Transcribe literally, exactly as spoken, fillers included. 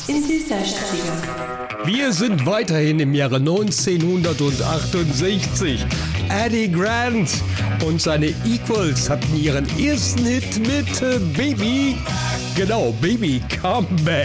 in die sechziger. Wir sind weiterhin im Jahre neunzehnhundertachtundsechzig. Eddie Grant und seine Equals hatten ihren ersten Hit mit äh, Baby, genau, Baby Come Back.